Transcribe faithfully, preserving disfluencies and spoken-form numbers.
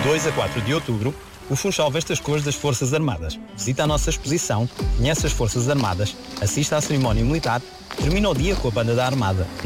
dois a quatro de outubro, o Funchal veste as cores das Forças Armadas. Visita a nossa exposição, conhece as Forças Armadas, assista à cerimónia militar, termina o dia com a Banda da Armada.